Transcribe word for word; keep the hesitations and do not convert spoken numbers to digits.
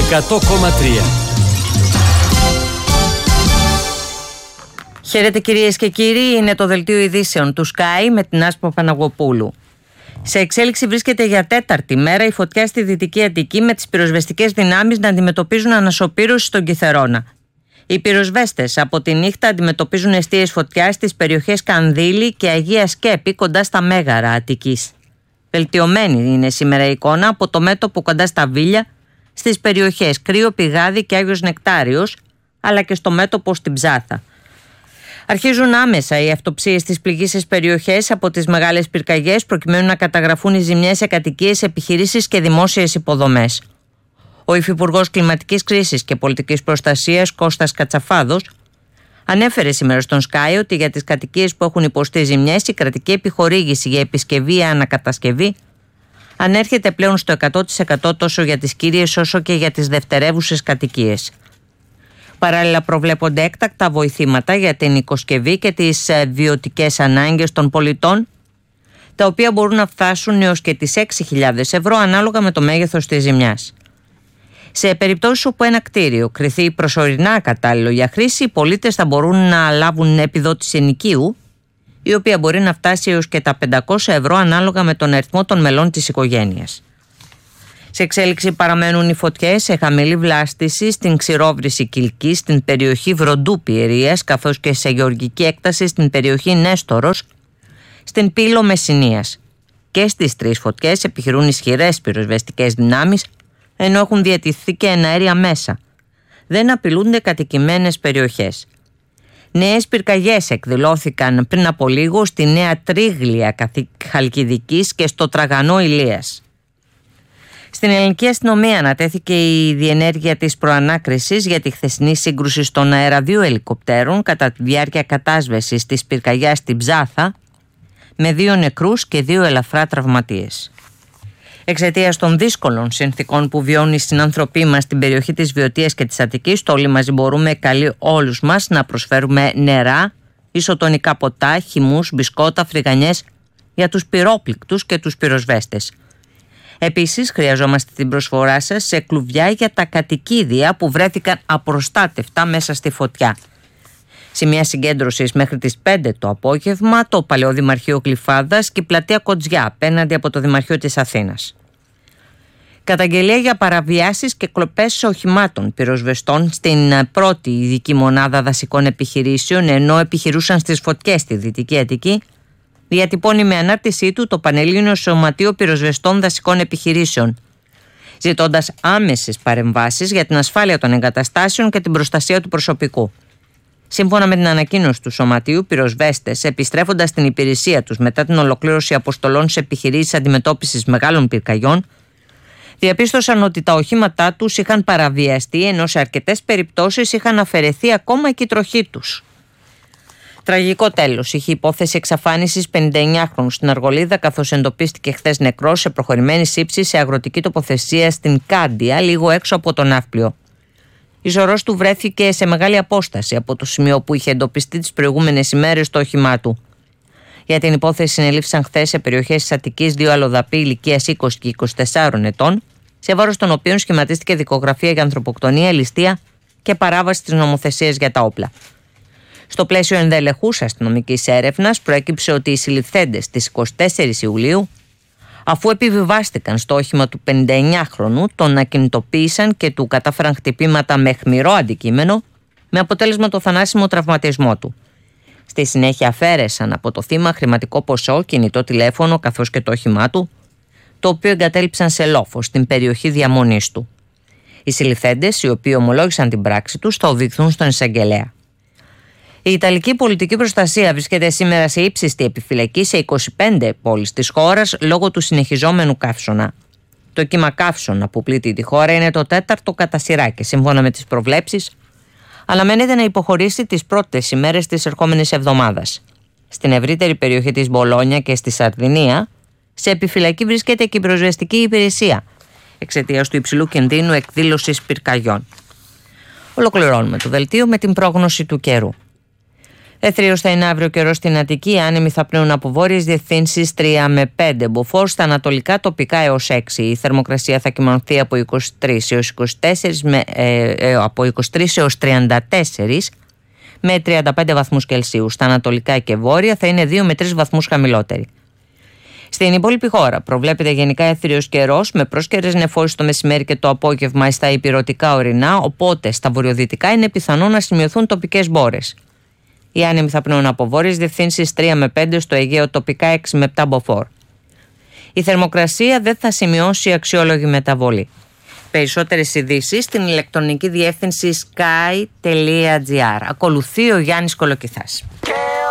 εκατό κόμμα τρία. Χαίρετε κυρίες και κύριοι, είναι το δελτίο ειδήσεων του Sky με την Άσπρο Παναγοπούλου. Σε εξέλιξη βρίσκεται για τέταρτη μέρα η φωτιά στη Δυτική Αττική, με τις πυροσβεστικές δυνάμεις να αντιμετωπίζουν ανασωπήρωση στον Κιθερώνα. Οι πυροσβέστες από τη νύχτα αντιμετωπίζουν εστίες φωτιάς στις περιοχές Κανδύλη και Αγία Σκέπη, κοντά στα Μέγαρα Αττικής. Βελτιωμένη είναι σήμερα η εικόνα από το μέτωπο κοντά στα Βίλια, στις περιοχές Κρύο, Πηγάδι και Άγιος Νεκτάριος, αλλά και στο μέτωπο στην Ψάθα. Αρχίζουν άμεσα οι αυτοψίες στις πληγήσεις περιοχές από τις μεγάλες πυρκαγιές, προκειμένου να καταγραφούν οι ζημιές σε κατοικίες, επιχειρήσεις και δημόσιες υποδομές. Ο Υφυπουργός Κλιματικής Κρίσης και Πολιτικής Προστασίας, Κώστας Κατσαφάδος, ανέφερε σήμερα στον Sky ότι για τις κατοικίες που έχουν υποστεί ζημιές, η κρατική επιχορήγηση για επισκευή ή ανακατασκευή ανέρχεται πλέον στο εκατό τοις εκατό τόσο για τις κύριες όσο και για τις δευτερεύουσες κατοικίες. Παράλληλα, προβλέπονται έκτακτα βοηθήματα για την οικοσκευή και τις βιωτικές ανάγκες των πολιτών, τα οποία μπορούν να φτάσουν έως και τις έξι χιλιάδες ευρώ ανάλογα με το μέγεθος της ζημιάς. Σε περιπτώσεις όπου ένα κτίριο κριθεί προσωρινά κατάλληλο για χρήση, οι πολίτες θα μπορούν να λάβουν επιδότηση ενοικίου, η οποία μπορεί να φτάσει έως και τα πεντακόσια ευρώ ανάλογα με τον αριθμό των μελών της οικογένειας. Σε εξέλιξη παραμένουν οι φωτιές σε χαμηλή βλάστηση στην Ξηρόβρηση Κιλκή, στην περιοχή Βροντού Πιερίας, καθώς και σε γεωργική έκταση στην περιοχή Νέστορος, στην Πύλο Μεσσηνίας. Και στις τρεις φωτιές επιχειρούν ισχυρές πυροσβεστικές δυνάμεις, ενώ έχουν διατηθεί και εναέρια μέσα. Δεν απειλούνται κατοικημένες περιοχές. Νέες πυρκαγιές εκδηλώθηκαν πριν από λίγο στη Νέα Τρίγλια Χαλκιδικής και στο Τραγανό Ηλίας. Στην ελληνική αστυνομία ανατέθηκε η διενέργεια της προανάκρισης για τη χθεσινή σύγκρουση στον αέρα δύο ελικοπτέρων κατά τη διάρκεια κατάσβεσης της πυρκαγιάς στην Ψάθα, με δύο νεκρούς και δύο ελαφρά τραυματίες. Εξαιτίας των δύσκολων συνθηκών που βιώνουν οι συνάνθρωποι μας στην περιοχή της Βιωτίας και της Αττικής, το Όλοι Μαζί Μπορούμε καλεί όλους μας να προσφέρουμε νερά, ισοτονικά ποτά, χυμούς, μπισκότα, φρυγανιές για τους πυρόπληκτους και τους πυροσβέστες. Επίσης, χρειαζόμαστε την προσφορά σας σε κλουβιά για τα κατοικίδια που βρέθηκαν απροστάτευτα μέσα στη φωτιά. Σημεία συγκέντρωσης μέχρι τις πέντε το απόγευμα, το Παλαιό Δημαρχείο Γλυφάδας και η πλατεία Κοτζιά απέναντι από το Δημαρχείο της Αθήνας. Καταγγελία για παραβιάσεις και κλοπές οχημάτων πυροσβεστών στην πρώτη ειδική μονάδα δασικών επιχειρήσεων, ενώ επιχειρούσαν στις φωτιές στη Δυτική Αττική, διατυπώνει με ανάρτησή του το Πανελλήνιο Σωματείο Πυροσβεστών Δασικών Επιχειρήσεων, ζητώντας άμεσες παρεμβάσεις για την ασφάλεια των εγκαταστάσεων και την προστασία του προσωπικού. Σύμφωνα με την ανακοίνωση του Σωματείου, πυροσβέστες, επιστρέφοντας στην υπηρεσία τους μετά την ολοκλήρωση αποστολών σε επιχειρήσεις αντιμετώπισης μεγάλων πυρκαγιών, διαπίστωσαν ότι τα οχήματά τους είχαν παραβιαστεί, ενώ σε αρκετές περιπτώσεις είχαν αφαιρεθεί ακόμα και η τροχή τους. Τραγικό τέλος είχε η υπόθεση εξαφάνισης πενηνταεννιάχρονου στην Αργολίδα, καθώς εντοπίστηκε χθες νεκρός σε προχωρημένη σύψη σε αγροτική τοποθεσία στην Κάντια, λίγο έξω από το ναύπλιο. Η ζωρός του βρέθηκε σε μεγάλη απόσταση από το σημείο που είχε εντοπιστεί τις προηγούμενες ημέρες το όχημά του. Για την υπόθεση συνελήφθησαν χθες σε περιοχές της Αττικής δύο αλλοδαποί ηλικίας είκοσι και είκοσι τεσσάρων ετών, σε βάρος των οποίων σχηματίστηκε δικογραφία για ανθρωποκτονία, ληστεία και παράβαση της νομοθεσίας για τα όπλα. Στο πλαίσιο ενδελεχούς αστυνομικής έρευνας, προέκυψε ότι οι συλληφθέντες στις εικοστή τέταρτη Ιουλίου, αφού επιβιβάστηκαν στο όχημα του πενηνταεννιάχρονου, τον ακινητοποίησαν και του κατάφεραν χτυπήματα με αιχμηρό αντικείμενο, με αποτέλεσμα το θανάσιμο τραυματισμό του. Στη συνέχεια αφαίρεσαν από το θύμα χρηματικό ποσό, κινητό τηλέφωνο καθώς και το όχημά του, το οποίο εγκατέλειψαν σε λόφο στην περιοχή διαμονής του. Οι συλληφθέντες, οι οποίοι ομολόγησαν την πράξη τους, θα οδηγηθούν στον εισαγγελέα. Η Ιταλική πολιτική προστασία βρίσκεται σήμερα σε ύψιστη επιφυλακή σε είκοσι πέντε πόλεις της χώρας λόγω του συνεχιζόμενου καύσωνα. Το κύμα καύσωνα που πλήττει τη χώρα είναι το τέταρτο κατά σειρά και σύμφωνα με τις προβλέψεις αναμένεται να υποχωρήσει τις πρώτες ημέρες της ερχόμενης εβδομάδας. Στην ευρύτερη περιοχή της Μπολόνια και στη Σαρδινία σε επιφυλακή βρίσκεται και η πυροσβεστική υπηρεσία εξαιτίας του υψηλού κινδύνου εκδήλωσης πυρκαγιών. Ολοκληρώνουμε το δελτίο με την πρόγνωση του καιρού. Εθρίος θα είναι αύριο καιρό στην Αττική. Οι άνεμοι θα πνέουν από βόρειες διευθύνσεις τρία με πέντε. Μποφόρ στα ανατολικά τοπικά έως έξι. Η θερμοκρασία θα κυμανθεί από είκοσι τρεις έως είκοσι τέσσερα, με, ε, ε, από είκοσι τρεις έως τριάντα τέσσερα με τριάντα πέντε βαθμούς Κελσίου. Στα ανατολικά και βόρεια θα είναι δύο με τρεις βαθμούς χαμηλότερη. Στην υπόλοιπη χώρα προβλέπεται γενικά αιθρίος καιρός με πρόσκαιρες νεφώσεις το μεσημέρι και το απόγευμα στα ηπειρωτικά ορεινά, οπότε στα βορειοδυτικά είναι πιθανό να σημειωθούν τοπικές μπόρες. Οι άνεμοι θα πνέουν από βόρειες διευθύνσεις τρία με πέντε, στο Αιγαίο τοπικά έξι με επτά μποφόρ. Η θερμοκρασία δεν θα σημειώσει αξιόλογη μεταβολή. Περισσότερες ειδήσεις στην ηλεκτρονική διεύθυνση sky τελεία gr. Ακολουθεί ο Γιάννης Κολοκυθάς.